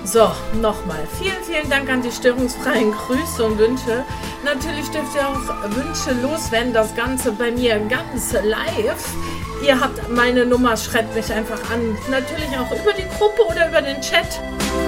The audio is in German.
So, nochmal. Vielen, vielen Dank an die störungsfreien Grüße und Wünsche. Natürlich dürft ihr auch Wünsche loswerden, das Ganze bei mir ganz live. Ihr habt meine Nummer, schreibt mich einfach an. Natürlich auch über die Gruppe oder über den Chat.